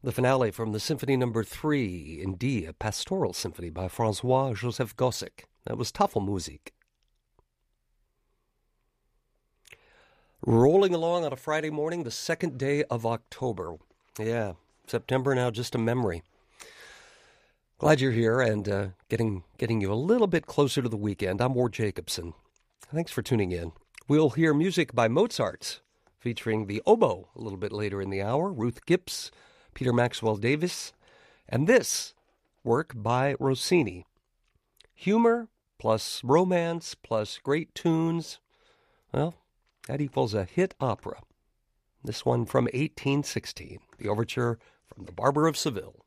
The finale from the Symphony No. 3 in D, a pastoral symphony by Francois-Joseph Gossec. That was Tafelmusik. Rolling along on a Friday morning, the second day of October. Yeah, September now just a memory. Glad you're here and getting you a little bit closer to the weekend. I'm Ward Jacobson. Thanks for tuning in. We'll hear music by Mozart, featuring the oboe a little bit later in the hour, Ruth Gibbs, Peter Maxwell Davis, and this work by Rossini. Humor plus romance plus great tunes, well, that equals a hit opera. This one from 1816, the overture from The Barber of Seville.